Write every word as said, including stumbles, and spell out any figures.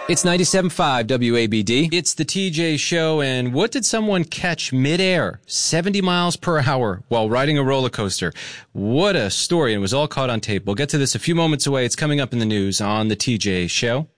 It's ninety-seven point five W A B D. It's the T J Show, and what did someone catch midair, seventy miles per hour, while riding a roller coaster? What a story, and it was all caught on tape. We'll get to this a few moments away. It's coming up in the news on the T J Show.